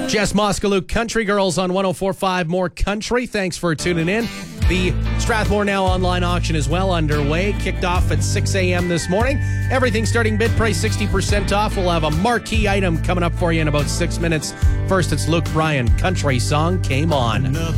Jess Moskaluk, Country Girls on 104.5 More Country. Thanks for tuning in. The Strathmore Now online auction is well underway. Kicked off at 6 a.m. this morning. Everything starting bid price 60% off. We'll have a marquee item coming up for you in about 6 minutes. First, it's Luke Bryan. Country song Came On.